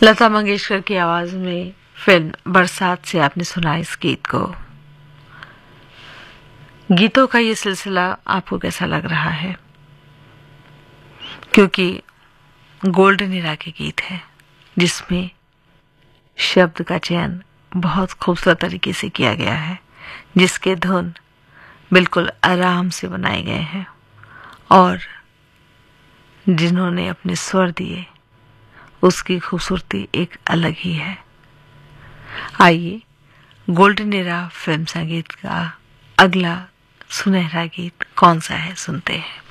लता मंगेशकर की आवाज में फिल्म बरसात से आपने सुना इस गीत को। गीतों का ये सिलसिला आपको कैसा लग रहा है? क्योंकि गोल्डन इरा के गीत है जिसमें शब्द का चयन बहुत खूबसूरत तरीके से किया गया है, जिसके धुन बिल्कुल आराम से बनाए गए हैं और जिन्होंने अपने स्वर दिए उसकी खूबसूरती एक अलग ही है। आइए गोल्डन इरा फिल्म संगीत का अगला सुनहरा गीत कौन सा है सुनते हैं।